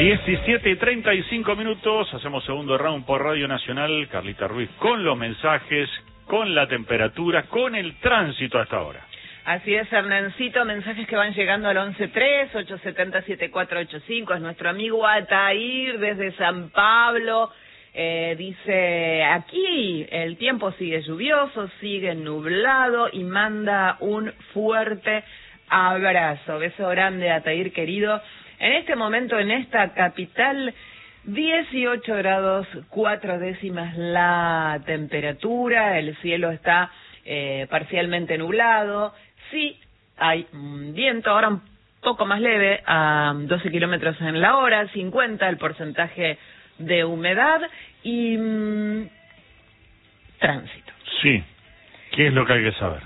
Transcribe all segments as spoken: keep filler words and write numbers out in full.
diecisiete y treinta y cinco minutos, hacemos segundo round por Radio Nacional. Carlita Ruiz con los mensajes, con la temperatura, con el tránsito hasta ahora. Así es, Hernancito, mensajes que van llegando al once tres, ocho siete cero, siete cuatro ocho cinco, es nuestro amigo Atair desde San Pablo, eh, dice, aquí el tiempo sigue lluvioso, sigue nublado y manda un fuerte abrazo. Beso grande, Atair, querido. En este momento, en esta capital, dieciocho grados, cuatro décimas la temperatura, el cielo está eh, parcialmente nublado, sí hay un viento, ahora un poco más leve, a doce kilómetros en la hora, cincuenta el porcentaje de humedad y mmm, tránsito. Sí, ¿qué es lo que hay que saber?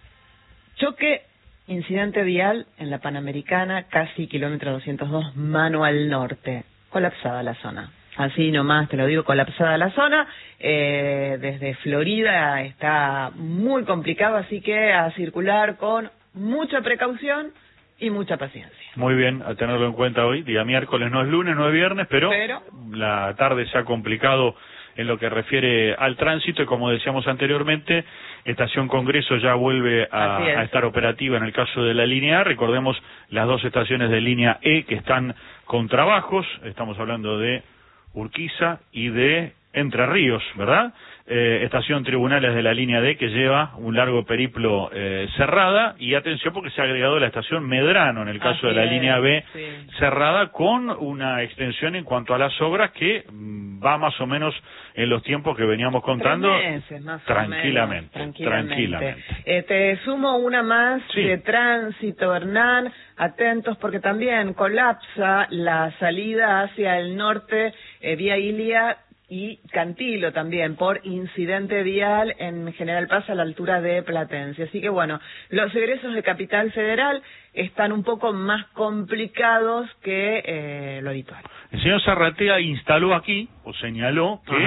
Choque. Incidente vial en la Panamericana, casi kilómetro doscientos dos, mano al norte. Colapsada la zona. Así nomás te lo digo, colapsada la zona. Eh, desde Florida está muy complicado, así que a circular con mucha precaución y mucha paciencia. Muy bien, a tenerlo en cuenta hoy. Día miércoles, no es lunes, no es viernes, pero, pero... la tarde se ha complicado en lo que refiere al tránsito y, como decíamos anteriormente, Estación Congreso ya vuelve a, a estar operativa en el caso de la línea A. Recordemos las dos estaciones de línea E que están con trabajos, estamos hablando de Urquiza y de Entre Ríos, ¿verdad? Eh, estación Tribunales de la línea D que lleva un largo periplo eh, cerrada, y atención porque se ha agregado la estación Medrano en el caso Así de la es, línea B sí. cerrada, con una extensión en cuanto a las obras que mm, va más o menos en los tiempos que veníamos contando. Meses, más tranquilamente, o menos, tranquilamente. tranquilamente. Eh, te sumo una más sí. de tránsito, Hernán, atentos porque también colapsa la salida hacia el norte, eh, vía Ilia y Cantilo también, por incidente vial en General Paz a la altura de Platense. Así que bueno, los egresos de Capital Federal están un poco más complicados que eh, lo habitual. El señor Zarratea instaló aquí, o señaló, que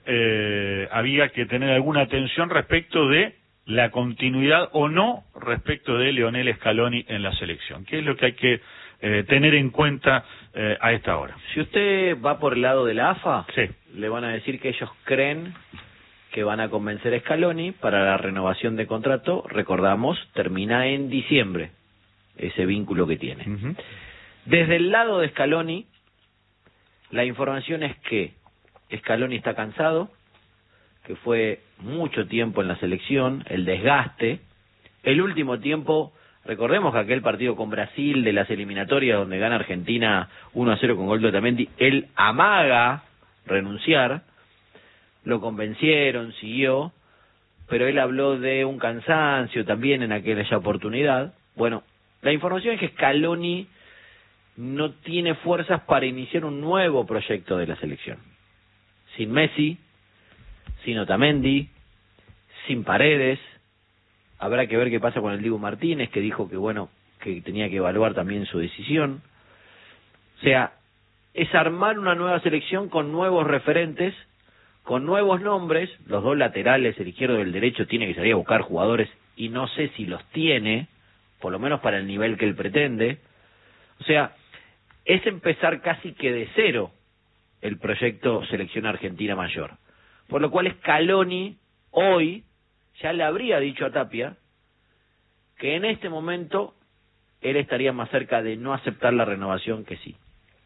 eh, había que tener alguna atención respecto de la continuidad o no respecto de Leonel Scaloni en la selección. ¿Qué es lo que hay que eh, tener en cuenta eh, a esta hora? Si usted va por el lado de la A F A, sí. le van a decir que ellos creen que van a convencer a Scaloni para la renovación de contrato. Recordamos, termina en diciembre ese vínculo que tiene. Uh-huh. Desde el lado de Scaloni, la información es que Scaloni está cansado, que fue mucho tiempo en la selección, el desgaste, el último tiempo. Recordemos que aquel partido con Brasil de las eliminatorias donde gana Argentina uno a cero con gol de Otamendi, él amaga renunciar, lo convencieron, siguió, pero él habló de un cansancio también en aquella oportunidad. Bueno, la información es que Scaloni no tiene fuerzas para iniciar un nuevo proyecto de la selección. Sin Messi, sin Otamendi, sin Paredes. Habrá que ver qué pasa con el Dibu Martínez, que dijo que bueno, que tenía que evaluar también su decisión. O sea, es armar una nueva selección con nuevos referentes, con nuevos nombres. Los dos laterales, el izquierdo y el derecho, tiene que salir a buscar jugadores y no sé si los tiene, por lo menos para el nivel que él pretende. O sea, es empezar casi que de cero el proyecto Selección Argentina Mayor. Por lo cual Scaloni hoy ya le habría dicho a Tapia que en este momento él estaría más cerca de no aceptar la renovación que sí.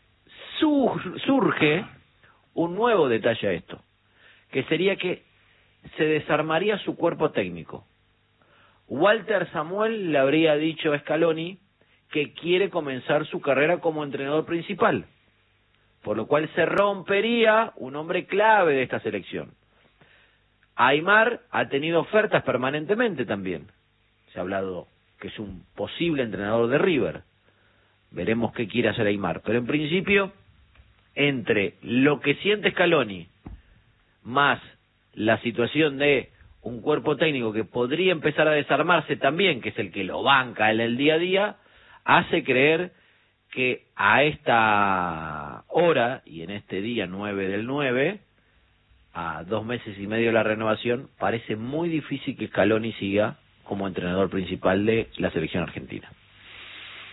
Surge un nuevo detalle a esto, que sería que se desarmaría su cuerpo técnico. Walter Samuel le habría dicho a Scaloni que quiere comenzar su carrera como entrenador principal, por lo cual se rompería un hombre clave de esta selección. Aimar ha tenido ofertas permanentemente también. Se ha hablado que es un posible entrenador de River. Veremos qué quiere hacer Aimar. Pero en principio, entre lo que siente Scaloni, más la situación de un cuerpo técnico que podría empezar a desarmarse también, que es el que lo banca en el día a día, hace creer que a esta hora, y en este día nueve del nueve, a dos meses y medio de la renovación, parece muy difícil que Scaloni siga como entrenador principal de la selección argentina.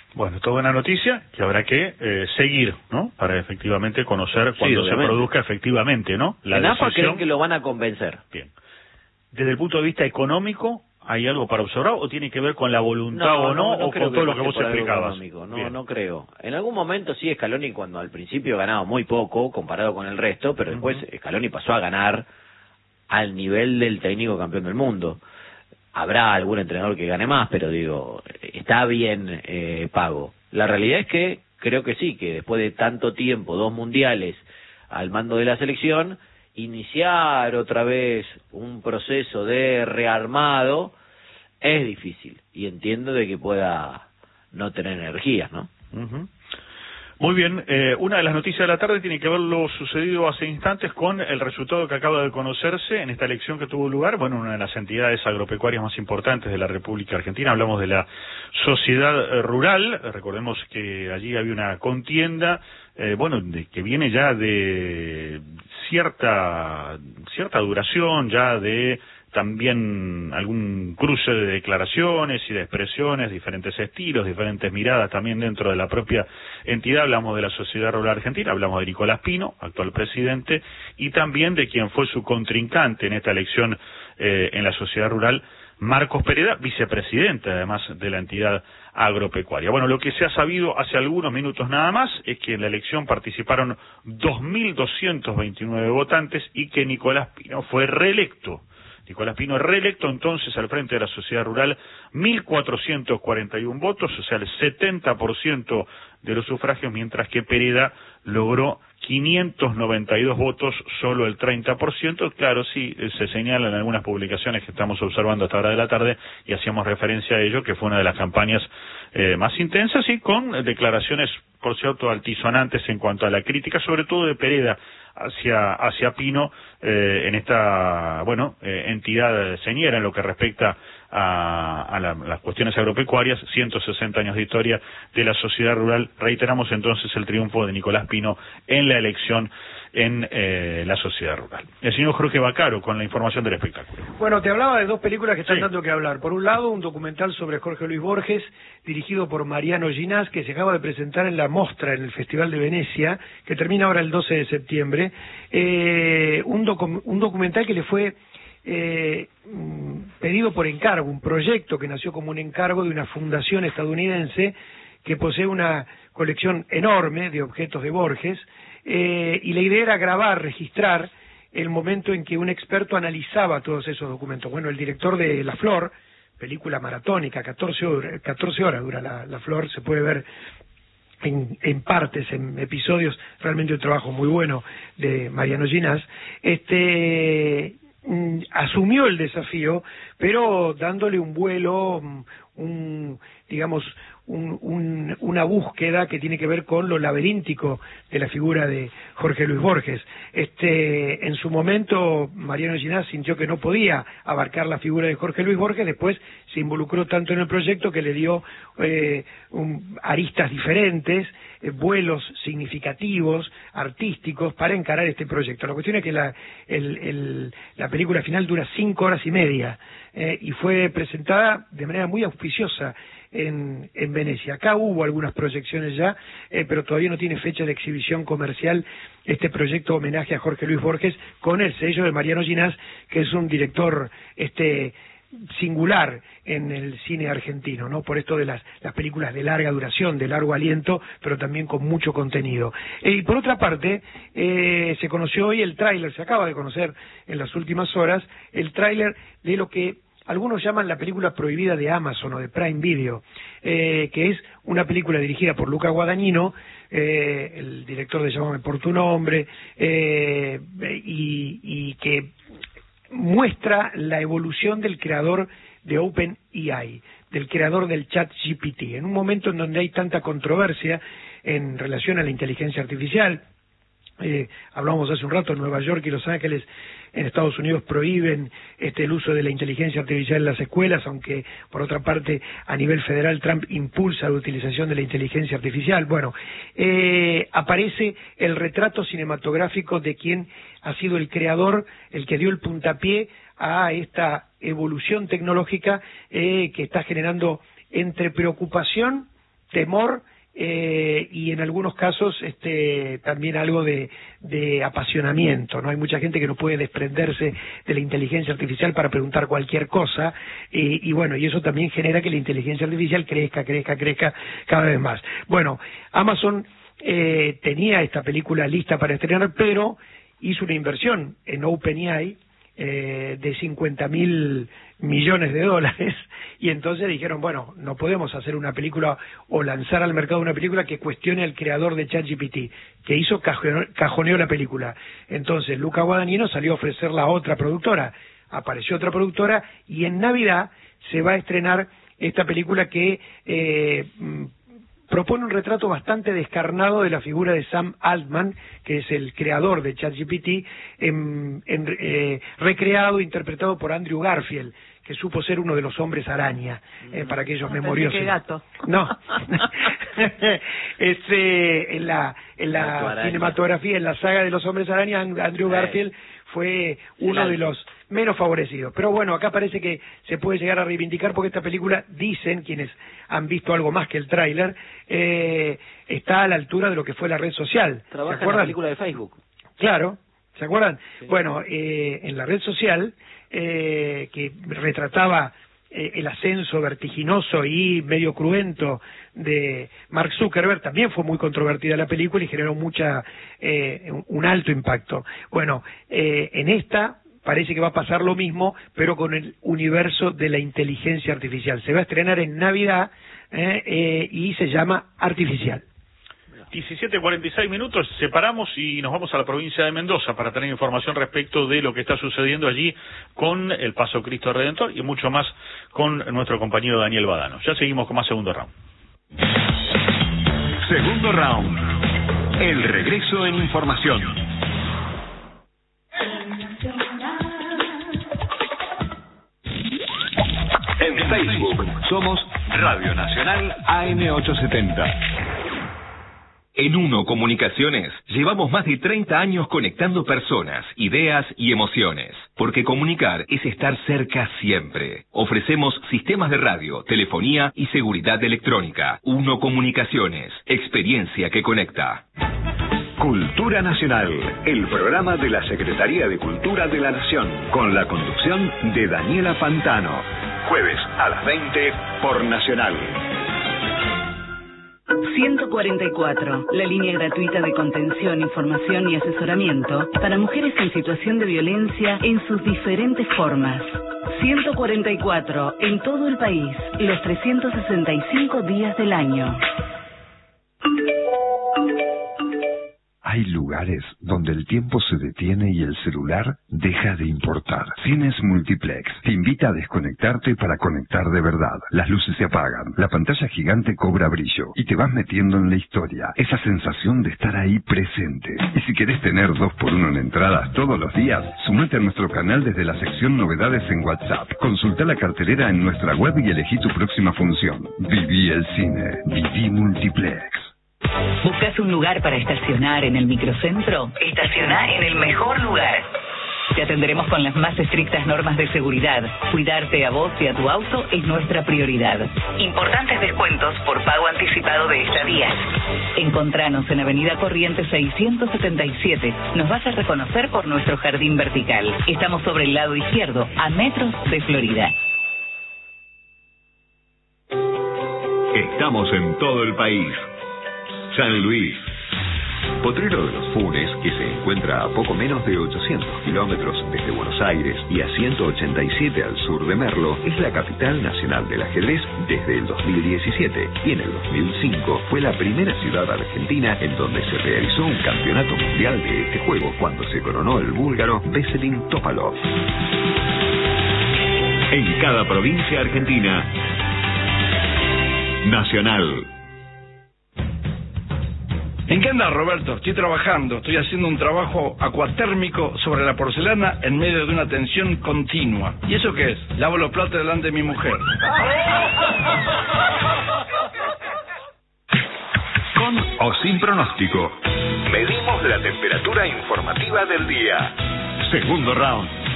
Bueno, toda buena noticia que habrá que eh, seguir, ¿no? Para efectivamente conocer cuando sí, se produzca efectivamente, ¿no? La decisión. ¿En AFA creen que lo van a convencer? Bien. Desde el punto de vista económico, ¿hay algo para observar o tiene que ver con la voluntad no, o no, no, no o con todo lo que vos explicabas? No, Bien. no creo. En algún momento sí, Scaloni cuando al principio ganaba muy poco comparado con el resto, pero después uh-huh. Scaloni pasó a ganar al nivel del técnico campeón del mundo. Habrá algún entrenador que gane más, pero digo, está bien eh, pago. La realidad es que creo que sí, que después de tanto tiempo, dos mundiales al mando de la selección, iniciar otra vez un proceso de rearmado es difícil. Y entiendo de que pueda no tener energías, ¿no? Uh-huh. Muy bien, eh, una de las noticias de la tarde tiene que ver lo sucedido hace instantes con el resultado que acaba de conocerse en esta elección que tuvo lugar, bueno, una de las entidades agropecuarias más importantes de la República Argentina, hablamos de la Sociedad Rural, recordemos que allí había una contienda, eh, bueno, de, que viene ya de cierta, cierta duración, ya de también algún cruce de declaraciones y de expresiones, diferentes estilos, diferentes miradas también dentro de la propia entidad. Hablamos de la Sociedad Rural Argentina, hablamos de Nicolás Pino, actual presidente, y también de quien fue su contrincante en esta elección eh, en la Sociedad Rural, Marcos Pereda, vicepresidente además de la entidad agropecuaria. Bueno, lo que se ha sabido hace algunos minutos nada más es que en la elección participaron dos mil doscientos veintinueve votantes y que Nicolás Pino fue reelecto. Nicolás Pino reelecto entonces al frente de la Sociedad Rural, mil cuatrocientos cuarenta y uno votos, o sea, el setenta por ciento de los sufragios, mientras que Pereda logró quinientos noventa y dos votos, solo el treinta por ciento. Claro, sí, se señalan en algunas publicaciones que estamos observando hasta ahora de la tarde, y hacíamos referencia a ello, que fue una de las campañas eh, más intensas y con declaraciones, por cierto, altisonantes en cuanto a la crítica, sobre todo de Pereda hacia hacia Pino eh, en esta bueno eh, entidad señera en lo que respecta a, a la, las cuestiones agropecuarias. Ciento sesenta años de historia de la Sociedad Rural. Reiteramos entonces el triunfo de Nicolás Pino en la elección en eh, la Sociedad Rural. El señor Jorge Bacaro con la información del espectáculo. Bueno, te hablaba de dos películas que están sí. dando que hablar. Por un lado, un documental sobre Jorge Luis Borges, dirigido por Mariano Ginás, que se acaba de presentar en la Mostra, en el Festival de Venecia, que termina ahora el doce de septiembre. Eh, un, docu un documental que le fue eh, pedido por encargo, un proyecto que nació como un encargo de una fundación estadounidense que posee una colección enorme de objetos de Borges, eh, y la idea era grabar, registrar el momento en que un experto analizaba todos esos documentos. Bueno, el director de La Flor, película maratónica, catorce horas, catorce horas dura la, la Flor, se puede ver en, en partes, en episodios, realmente un trabajo muy bueno de Mariano Ginás, este, mm, asumió el desafío, pero dándole un vuelo, un, digamos, un, un, una búsqueda que tiene que ver con lo laberíntico de la figura de Jorge Luis Borges. Este, en su momento, Mariano Ginás sintió que no podía abarcar la figura de Jorge Luis Borges, después se involucró tanto en el proyecto que le dio eh, un, aristas diferentes, eh, vuelos significativos, artísticos, para encarar este proyecto. La cuestión es que la, el, el, la película final dura cinco horas y media, eh, y fue presentada de manera muy auspiciosa en, en Venecia. Acá hubo algunas proyecciones ya, eh, pero todavía no tiene fecha de exhibición comercial este proyecto homenaje a Jorge Luis Borges, con el sello de Mariano Ginás, que es un director este singular en el cine argentino, ¿no? Por esto de las, las películas de larga duración, de largo aliento, pero también con mucho contenido. Eh, y por otra parte, eh, se conoció hoy el tráiler, se acaba de conocer en las últimas horas, el tráiler de lo que algunos llaman la película prohibida de Amazon o de Prime Video, eh, que es una película dirigida por Luca Guadagnino, eh, el director de Llámame por tu nombre, eh, y, y que muestra la evolución del creador de OpenAI, del creador del chat G P T, en un momento en donde hay tanta controversia en relación a la inteligencia artificial. Eh, hablamos hace un rato, en Nueva York y Los Ángeles, en Estados Unidos, prohíben este, el uso de la inteligencia artificial en las escuelas, aunque por otra parte a nivel federal Trump impulsa la utilización de la inteligencia artificial. Bueno, eh, aparece el retrato cinematográfico de quien ha sido el creador, el que dio el puntapié a esta evolución tecnológica eh, que está generando entre preocupación temor eh, y en algunos casos este también algo de, de apasionamiento, ¿no? Hay mucha gente que no puede desprenderse de la inteligencia artificial para preguntar cualquier cosa y, y bueno, y eso también genera que la inteligencia artificial crezca, crezca, crezca cada vez más. Bueno, Amazon eh, tenía esta película lista para estrenar, pero hizo una inversión en OpenAI eh, de cincuenta mil millones de dólares y entonces dijeron, bueno, no podemos hacer una película o lanzar al mercado una película que cuestione al creador de ChatGPT, que hizo cajoneó, cajoneó la película. Entonces Luca Guadagnino salió a ofrecerla a otra productora, apareció otra productora y en Navidad se va a estrenar esta película que eh, propone un retrato bastante descarnado de la figura de Sam Altman, que es el creador de ChatGPT, en, en, eh, recreado e interpretado por Andrew Garfield, que supo ser uno de los hombres araña, eh, para aquellos no, memoriosos. ¡Qué gato! No. es, eh, en la, en la cinematografía, en la saga de los hombres araña, Andrew Garfield fue uno de los menos favorecidos. Pero bueno, acá parece que se puede llegar a reivindicar porque esta película, dicen quienes han visto algo más que el tráiler, eh, está a la altura de lo que fue la red social. Trabaja en la película de Facebook. Claro, ¿se acuerdan? Sí. Bueno, eh, en la red social, eh, que retrataba eh, el ascenso vertiginoso y medio cruento de Mark Zuckerberg, también fue muy controvertida la película y generó mucha eh, un alto impacto. Bueno, eh, en esta parece que va a pasar lo mismo, pero con el universo de la inteligencia artificial. Se va a estrenar en Navidad eh, eh, y se llama Artificial. diecisiete cuarenta y seis minutos, separamos y nos vamos a la provincia de Mendoza para tener información respecto de lo que está sucediendo allí con el Paso Cristo Redentor y mucho más con nuestro compañero Daniel Badano. Ya seguimos con más Segundo Round. Segundo Round. El regreso en información. En Facebook somos Radio Nacional A M ochocientos setenta. En Uno Comunicaciones llevamos más de treinta años conectando personas, ideas y emociones, porque comunicar es estar cerca siempre. Ofrecemos sistemas de radio, telefonía y seguridad electrónica. Uno Comunicaciones, experiencia que conecta. Cultura Nacional, el programa de la Secretaría de Cultura de la Nación, con la conducción de Daniela Pantano. Jueves a las veinte por Nacional. ciento cuarenta y cuatro, la línea gratuita de contención, información y asesoramiento para mujeres en situación de violencia en sus diferentes formas. ciento cuarenta y cuatro, en todo el país, los trescientos sesenta y cinco días del año. Hay lugares donde el tiempo se detiene y el celular deja de importar. Cines Multiplex te invita a desconectarte para conectar de verdad. Las luces se apagan, la pantalla gigante cobra brillo y te vas metiendo en la historia. Esa sensación de estar ahí presente. Y si querés tener dos por uno en entradas todos los días, sumate a nuestro canal desde la sección Novedades en WhatsApp. Consulta la cartelera en nuestra web y elegí tu próxima función. Viví el cine. Viví Multiplex. ¿Buscas un lugar para estacionar en el microcentro? Estacioná en el mejor lugar. Te atenderemos con las más estrictas normas de seguridad. Cuidarte a vos y a tu auto es nuestra prioridad. Importantes descuentos por pago anticipado de estadías. Encontranos en Avenida Corrientes seiscientos setenta y siete. Nos vas a reconocer por nuestro jardín vertical. Estamos sobre el lado izquierdo, a metros de Florida. Estamos en todo el país. San Luis. Potrero de los Funes, que se encuentra a poco menos de ochocientos kilómetros desde Buenos Aires y a ciento ochenta y siete al sur de Merlo, es la capital nacional del ajedrez desde el dos mil diecisiete y en el dos mil cinco fue la primera ciudad argentina en donde se realizó un campeonato mundial de este juego cuando se coronó el búlgaro Veselin Topalov. En cada provincia argentina, Nacional. ¿En qué andas, Roberto? Estoy trabajando, estoy haciendo un trabajo acuatérmico sobre la porcelana en medio de una tensión continua. ¿Y eso qué es? Lavo los platos delante de mi mujer. Con o sin pronóstico, medimos la temperatura informativa del día. Segundo round.